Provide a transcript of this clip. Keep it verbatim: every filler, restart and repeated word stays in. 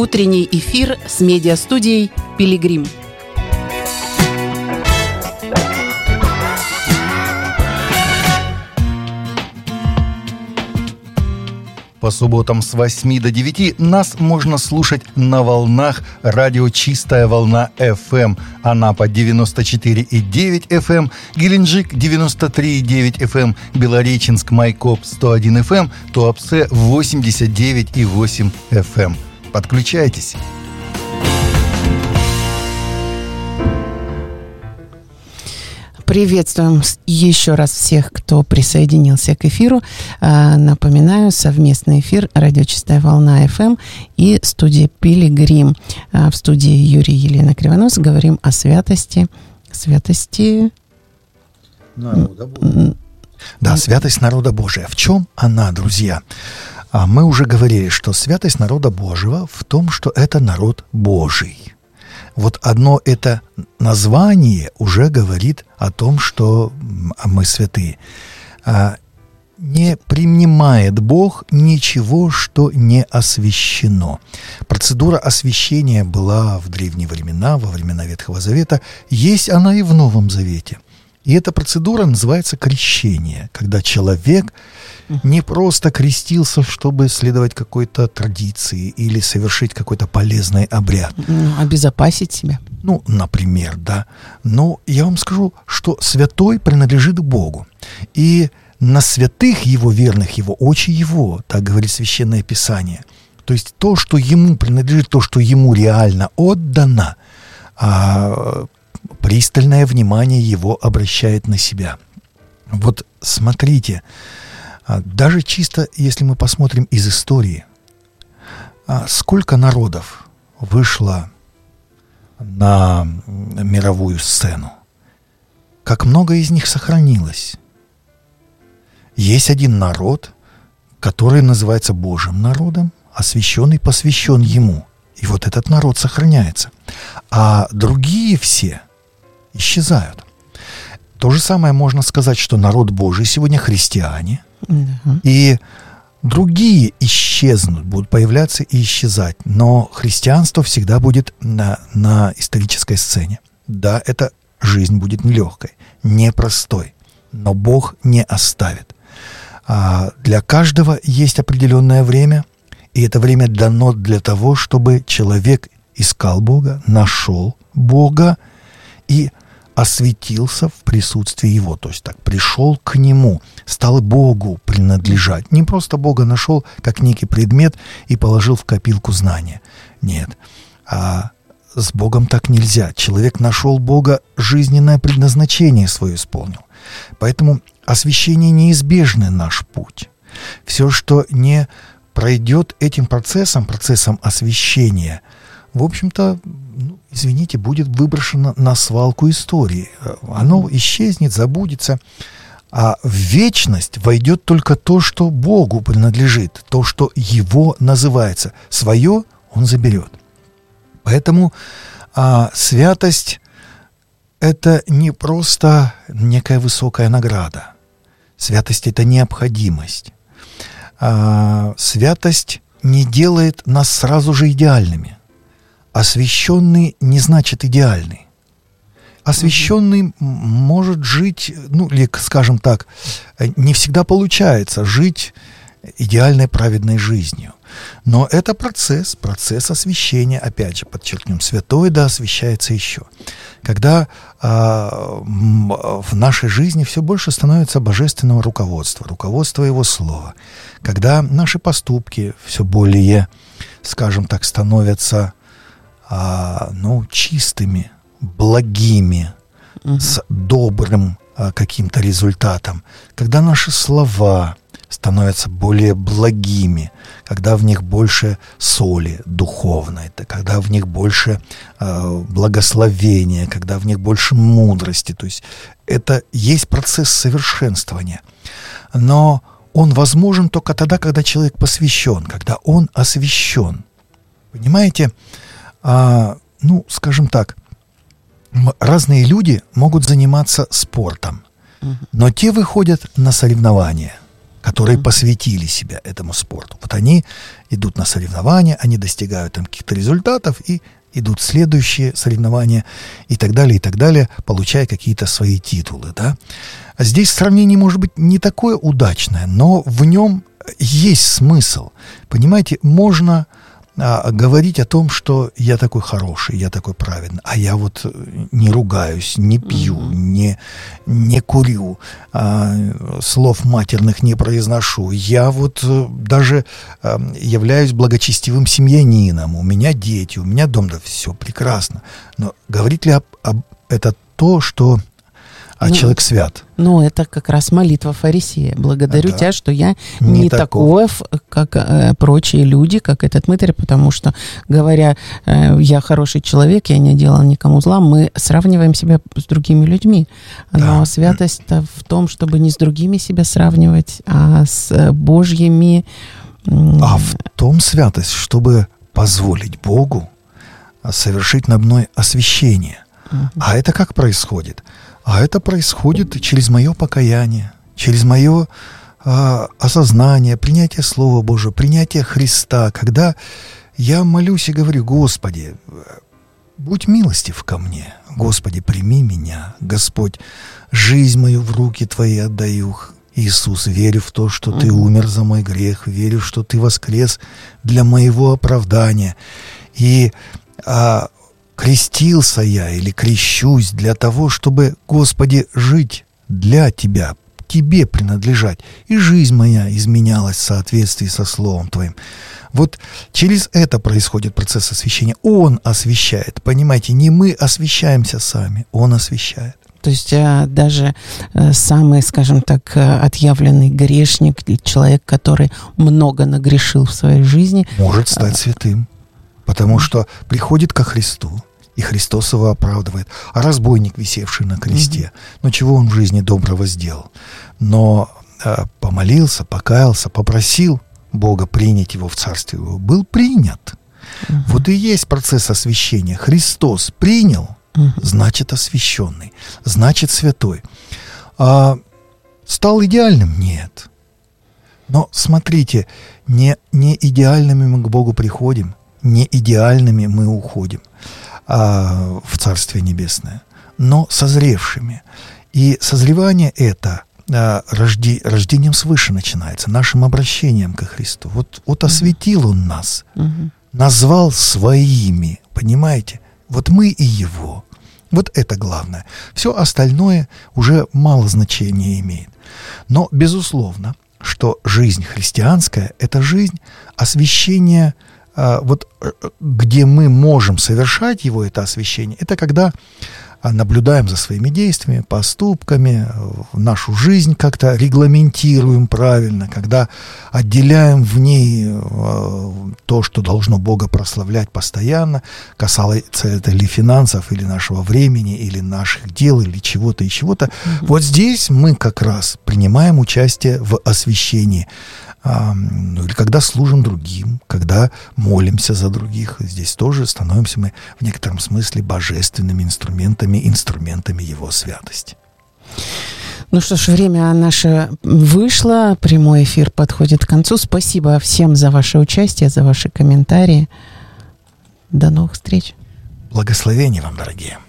Утренний эфир с медиастудией «Пилигрим». По субботам с восьми до девяти нас можно слушать на волнах радио «Чистая волна эф эм». Анапа девяносто четыре и девять эф эм, Геленджик девяносто три и девять эф эм, Белореченск Майкоп сто один эф эм, Туапсе восемьдесят девять и восемь эф эм. Подключайтесь! Приветствуем еще раз всех, кто присоединился к эфиру. Напоминаю, совместный эфир радио «Чистая волна эф эм» и студия «Пилигрим». В студии Юрий и Елена Кривонос говорим о святости. Святости... Народа Божия. Да, святость народа Божия. В чем она, друзья? Мы уже говорили, что святость народа Божьего в том, что это народ Божий. Вот одно это название уже говорит о том, что мы святые. Не принимает Бог ничего, что не освящено. Процедура освящения была в древние времена, во времена Ветхого Завета. Есть она и в Новом Завете. И эта процедура называется крещение, когда человек не просто крестился, чтобы следовать какой-то традиции или совершить какой-то полезный обряд. Ну, обезопасить себя. Ну, например, да. Но я вам скажу, что святой принадлежит Богу. И на святых его, верных его, очи его, так говорит Священное Писание. То есть то, что ему принадлежит, то, что ему реально отдано, а, пристальное внимание его обращает на себя. Вот смотрите, даже чисто, если мы посмотрим из истории, сколько народов вышло на мировую сцену, как много из них сохранилось. Есть один народ, который называется Божьим народом, освященный, посвящен ему. И вот этот народ сохраняется. А другие все исчезают. То же самое можно сказать, что народ Божий сегодня христиане, uh-huh. и другие исчезнут, будут появляться и исчезать. Но христианство всегда будет на, на исторической сцене. Да, эта жизнь будет нелегкой, непростой, но Бог не оставит. А для каждого есть определенное время, и это время дано для того, чтобы человек искал Бога, нашел Бога и осветился в присутствии Его. То есть так, пришел к Нему, стал Богу принадлежать. Не просто Бога нашел как некий предмет и положил в копилку знания. Нет. А с Богом так нельзя. Человек нашел Бога, жизненное предназначение свое исполнил. Поэтому освящение неизбежный наш путь. Все, что не пройдет этим процессом, процессом освящения, в общем-то, ну, извините, будет выброшено на свалку истории. Оно исчезнет, забудется. А в вечность войдет только то, что Богу принадлежит, то, что Его называется. Свое Он заберет. Поэтому а, святость — это не просто некая высокая награда. Святость — это необходимость. А, святость не делает нас сразу же идеальными. Освященный не значит идеальный. Освященный mm-hmm. может жить, ну, или, скажем так, не всегда получается жить идеальной праведной жизнью. Но это процесс, процесс освящения, опять же, подчеркнем, святой да освящается еще. Когда а, в нашей жизни все больше становится божественного руководства, руководства Его Слова, когда наши поступки все более, скажем так, становятся а, ну, чистыми, благими, угу. с добрым а, каким-то результатом, когда наши слова становятся более благими, когда в них больше соли духовной, когда в них больше э, благословения, когда в них больше мудрости. То есть это есть процесс совершенствования. Но он возможен только тогда, когда человек посвящен, когда он освящен. Понимаете? А, ну, скажем так, разные люди могут заниматься спортом, но те выходят на соревнования. которые посвятили себя этому спорту. Вот они идут на соревнования, они достигают там каких-то результатов и идут следующие соревнования и так далее, и так далее, получая какие-то свои титулы, да. А здесь сравнение может быть не такое удачное, но в нем есть смысл. Понимаете, можно а, говорить о том, что я такой хороший, я такой праведный, а я вот не ругаюсь, не пью, mm-hmm. не, не курю, а, слов матерных не произношу. Я вот даже а, являюсь благочестивым семьянином, у меня дети, у меня дом, да все прекрасно. Но говорит ли об, об, это то, что а ну, человек свят? Ну, это как раз молитва фарисея. Благодарю да. тебя, что я не, не таков, как э, прочие люди, как этот мытарь, потому что, говоря, э, я хороший человек, я не делал никому зла, мы сравниваем себя с другими людьми. Но да. святость-то в том, чтобы не с другими себя сравнивать, а с Божьими... А в том святость, чтобы позволить Богу совершить над мной освящение. Uh-huh. А это как происходит? А это происходит через мое покаяние, через мое э, осознание, принятие Слова Божьего, принятие Христа, когда я молюсь и говорю: Господи, будь милостив ко мне, Господи, прими меня, Господь, жизнь мою в руки Твои отдаю, Иисус, верю в то, что Ты умер за мой грех, верю, что Ты воскрес для моего оправдания, и а, крестился я или крещусь для того, чтобы, Господи, жить для Тебя, Тебе принадлежать, и жизнь моя изменялась в соответствии со Словом Твоим. Вот через это происходит процесс освящения. Он освящает, понимаете, не мы освящаемся сами, Он освящает. То есть а, даже а, самый, скажем так, отъявленный грешник, человек, который много нагрешил в своей жизни, может стать а, святым. Потому что приходит ко Христу, и Христос его оправдывает. А разбойник, висевший на кресте, mm-hmm. ну чего он в жизни доброго сделал? Но э, помолился, покаялся, попросил Бога принять его в Царствие его, был принят. Mm-hmm. Вот и есть процесс освящения. Христос принял, mm-hmm. значит освященный, значит святой. А стал идеальным? Нет. Но смотрите, не, не идеальными мы к Богу приходим, не идеальными мы уходим а, в Царствие Небесное, но созревшими. И созревание это а, рожди, рождением свыше начинается, нашим обращением ко Христу. Вот, вот осветил Он нас, mm-hmm. назвал своими, понимаете? Вот мы и Его. Вот это главное. Все остальное уже мало значения имеет. Но, безусловно, что жизнь христианская – это жизнь освящения. Вот где мы можем совершать его, это освящение, это когда наблюдаем за своими действиями, поступками, нашу жизнь как-то регламентируем правильно, когда отделяем в ней то, что должно Бога прославлять постоянно, касается это ли финансов, или нашего времени, или наших дел, или чего-то и чего-то. Mm-hmm. Вот здесь мы как раз принимаем участие в освящении. Ну, или когда служим другим, когда молимся за других, здесь тоже становимся мы в некотором смысле божественными инструментами, инструментами Его святости. Ну что ж, время наше вышло, прямой эфир подходит к концу. Спасибо всем за ваше участие, за ваши комментарии. До новых встреч. Благословений вам, дорогие.